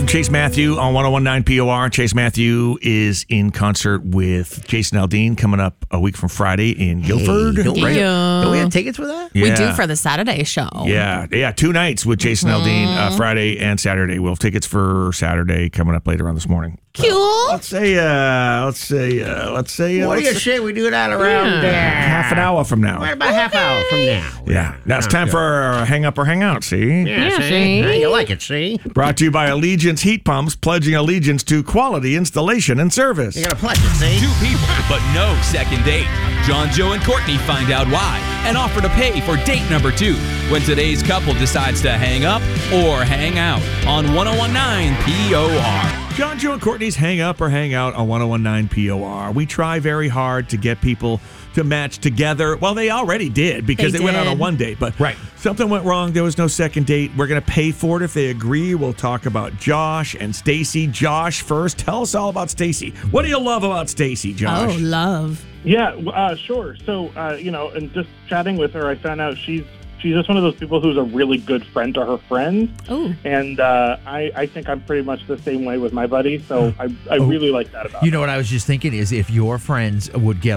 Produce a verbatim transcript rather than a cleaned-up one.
from Chase Matthew on one oh one point nine P O R. Chase Matthew is in concert with Jason Aldean coming up a week from Friday in Guilford. Hey, don't, we, Yeah. don't we have tickets for that? Yeah. We do for the Saturday show. Yeah, yeah, two nights with Jason Aldean, uh, Friday and Saturday. We'll have tickets for Saturday coming up later on this morning. Cool. Let's say, uh, let's say, uh, let's say, uh, What do let's you say say we do that around Yeah. uh, half an hour from now. What about half hour from now? Yeah, now it's time for our hang up or hang out. See, Yeah, Yeah, see? see? Hey, you like it, see? brought to you by Allegiance Heat Pumps, pledging allegiance to quality installation and service. You got to pledge it, see? Two people, but no second date. John, Joe, and Courtney find out why and offer to pay for date number two when today's couple decides to hang up or hang out on one oh one point nine P O R. John, Joe, and Courtney's Hang Up or Hang Out on one oh one point nine P O R. We try very hard to get people to match together. Well, they already did because they, They went out on did. one date. But Right. something went wrong. There was no second date. We're going to pay for it if they agree. We'll talk about Josh and Stacy. Josh first. Tell us all about Stacy. What do you love about Stacy, Josh? Oh, love. Yeah, uh, sure. So, uh, you know, and just chatting with her, I found out she's she's just one of those people who's a really good friend to her friends. Oh. And uh, I, I think I'm pretty much the same way with my buddy. So I, I really like that about You her. know what I was just thinking is if your friends would get